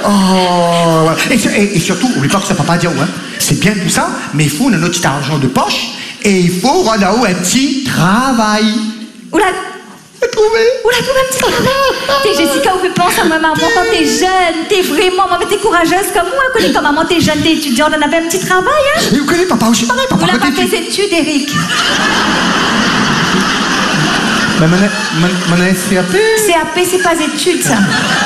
Oh, et surtout, oublie pas que ça papa dit, hein. C'est bien tout ça, mais il faut notre petit argent de poche et il faut rendre un petit travail. Oula, Trouvé. oula, trouvé un petit travail. T'es Jessica, on fait penser à ma maman quand t'es jeune. T'es vraiment, maman, t'es courageuse comme moi. Connais comme maman, t'es jeune, t'es étudiante, on avait un petit travail, hein. Et vous connaissez papa aussi pareil, papa. On l'a pas fait ses études, Eric. Mais mon CAP. CAP, c'est pas études, ça.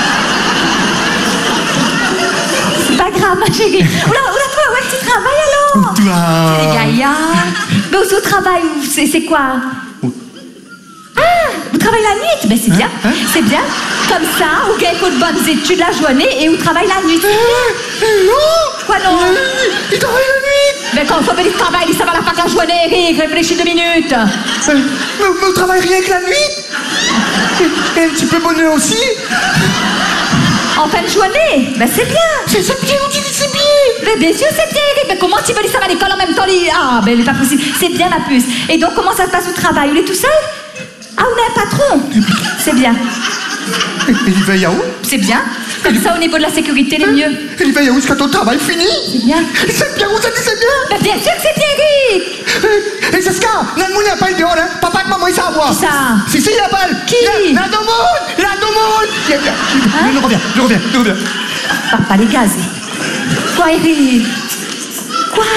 C'est pas grave, ma chérie. Oula, toi, ouais, un petit travail alors. Toi. C'est gaillard. Mais aussi au travail, c'est quoi? Ah, vous travaillez la nuit? Ben c'est bien, c'est bien. Comme ça, vous gagnez de bonnes études la journée et vous travaillez la nuit. Non. Quoi non? Il travaille la nuit. Mais quand on fait du travail, ça va la fac la journée, Eric, réfléchis 2 minutes. Mais on travaille rien que la nuit. Et un petit peu bonheur aussi. En fin de journée? Ben c'est bien. C'est bien, on dit que c'est bien. Mais bien sûr, c'est bien, Eric. Mais comment tu veux dire ça à l'école en même temps? Ah, ben c'est pas possible. C'est bien, ma puce. Et donc, comment ça se passe au travail? Vous êtes tout seul? Ah, on a un patron. C'est bien. Et il veille à où? C'est bien. Comme ça, au niveau de la sécurité, les mieux. Il veille à où quand ton travail finit? C'est bien. C'est bien, vous avez dit c'est bien. Ben bien sûr que c'est bien, Eric. Et c'est ce cas, Nanmoun n'a pas le dehors, hein. Papa et maman, ils savent voir. Qui ça? Si, il a pas. Qui? La Domoun. Je reviens. Papa, les gaz. Quoi, Eric? Quoi?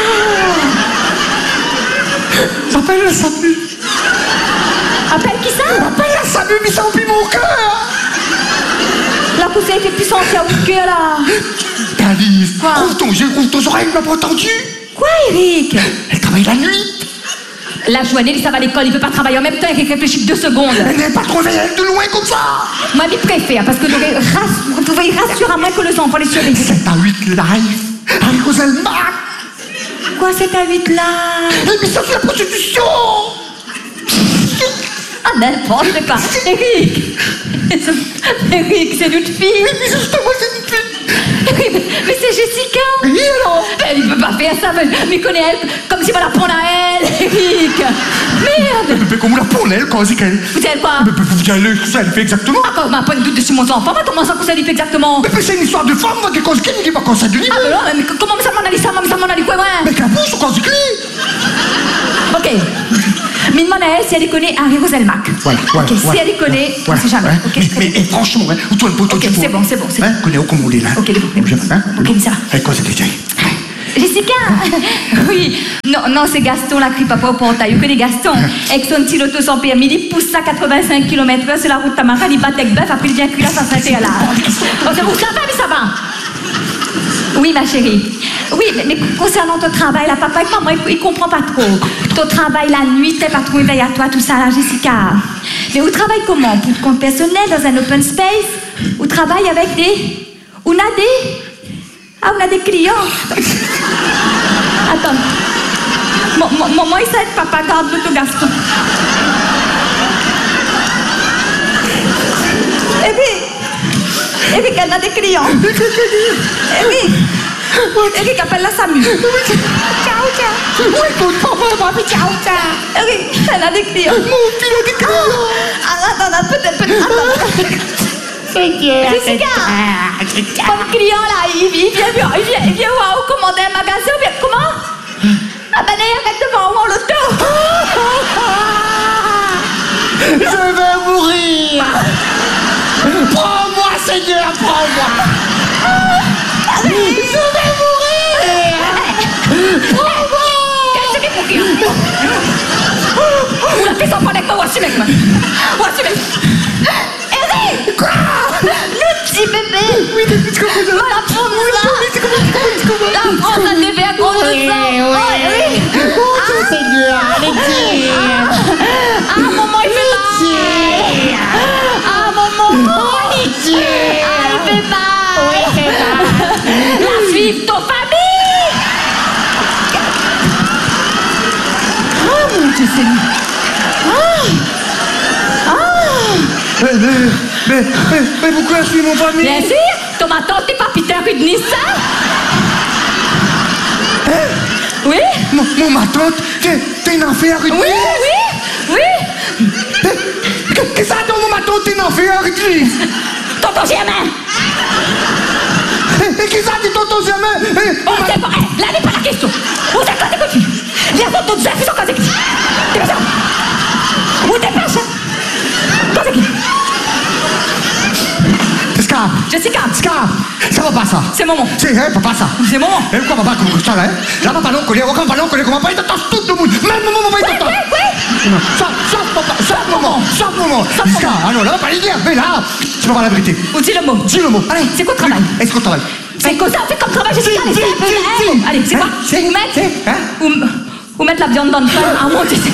Appelle la SAMU. Appelle qui ça? Appelle la SAMU, mais ça emplit mon cœur. La poussière fait puissance, il y a où le cœur, là? Alice, Quoi? rouvre ton oreille, il m'a pas entendu. Quoi, Eric? Elle travaille la nuit. La journée, il s'en va à l'école, il peut pas travailler en même temps, Eric, réfléchit 2 secondes. Elle n'est pas trop veillée de loin comme ça. Moi, je préfère, parce que vous pouvez rassurer à moins que les enfants les surveillent. C'est à 8 live, avec Roselma. Quoi, c'est à 8 là? L'émission sur la prostitution. Ah, n'importe quoi. Eric! Eric, c'est une fille. Mais justement, c'est une fille. Eric, mais c'est Jessica. Oui, alors. Elle, il peut pas faire ça, mais connaît elle comme si on la prendre à elle, Eric. Merde. Mais comment la prendre, elle, quand c'est qu'elle... Vous savez quoi? Mais vous savez ce que ça fait exactement. Ah, on m'a pas de doute sur mon enfant, mais comment ça que ça lui fait exactement? Mais c'est une histoire de femme, moi, qui cause qui ne dit pas quand ça de lui. Ah, mais non, mais comment ça m'en a dit ça? Ça m'en a dit quoi, ouais? Mais qu'à vous, sur quand c'est lui. Ok. Mais demande à elle si elle connaît Harry Roselmack. Voilà. Ok, si elle connaît, on sait jamais. Ok, mais franchement, hein, ou toi, le poteau, ok, c'est bon. Hein, connais où comme on est là. Ok, hein? Ok, ça va. Allez, quoi, c'est déjà. Jessica! Oui, non, c'est Gaston, la crie papa au portail. Vous connaissez Gaston? Avec son petit loto sans permis, il pousse à 85 km/h sur la route Tamara, il bat avec bœuf, après il vient crier là, ça s'arrête là. Oh, c'est bon, ça va, mais ça va. Oui, ma chérie. Oui, mais concernant ton travail, là, papa et maman, il comprend pas trop. Ton travail la nuit, t'es pas trop éveillé à toi, tout ça, là, Jessica. Mais vous travaillez comment? Pour le compte personnel, dans un open space? Vous travaillez avec des... On a des... Ah, on a des clients. Attends. Maman, il sait papa garde le Gaston. Eric, elle a des clients. Eric, appelle la SAMU. Ciao. Oui, écoute, papa, ciao. Eric, elle a des clients. Mon fils a des clients. Attends, peut-être. Jessica, mon client là, il vient voir où commander un magasin, bien comment? Ah ben il arrête devant moi l'auto. Je vais mourir. Prends-moi, Seigneur, prends-moi. Je vais mourir. Prends-moi. Qu'est-ce que c'est pour qui? Oula, qu'est-ce qu'on prend avec moi? Voici mec. Eric. Quoi? Le petit bébé. Oui, tu comprends ça? Voilà, prends-moi. La prends un bébé à gros de sang. Oui. Oh, Seigneur, allez-y. Ah, maman, il fait mal. Ah, maman. Allez-y. Ah, il fait mal. Oui, il fait mal. La fille de ton famille. Ah, mon Dieu, c'est lui. Mais pourquoi je suis mon famille? Bien sûr, ton ma tante, t'es pas Peter Rudnis, ça? Oui? Ma tante, t'es une affaire, une Oui. Qu'est-ce que ça donne, ma tante, t'es une affaire, une Tonton Germain. Et qui ça dit tonton jamais? Oh, c'est pas, là n'est pas la question. Où c'est quoi tes copines? Les autres de Jeff, ils sont quoi c'est qui? T'es pas ça? Où t'es pas ça? Quoi c'est qui? Scar. Jessica. Scar. Ça va pas ça. C'est maman. C'est papa ça. C'est maman. Et quoi papa comme ça là? Là papa non connaît, aucun ballon connaît comment pas il t'entend tout le monde. Même maman va t'entendre. Oui. Sauf papa, sauf maman. Scar. Alors là papa il dit mais là, tu vas voir la vérité. Ou dis le mot. Dis le mot. Allez, c'est quoi le travail? Est-ce qu'on travaille? C'est quoi ça? C'est comme travail, Jessica. Allez, c'est quoi? Ou mettre la viande dans le pain. Ah mon Dieu.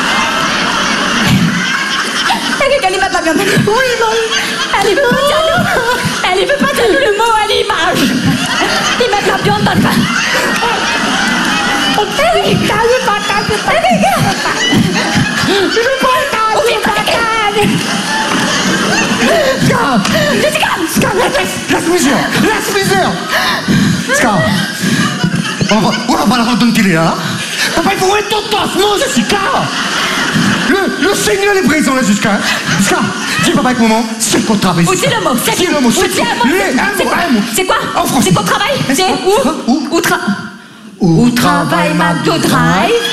Elle veut mettre la viande dans le pain. Oui, maman. Elle veut pas dire nous. Elle veut pas dire nous le mot à l'image. Ils mettent la viande dans le pain. Scar, laisse misère. Scar, on va pas la rendre qu'il est là. Papa, il faut être ton tosse, non, Jessica. Le Seigneur est présent là, Jessica. Scar, dis papa avec maman, c'est quoi le travail? Ou dis le mot, c'est le mot, c'est quoi? En français. C'est quoi le travail? C'est où travaille McDo Drive?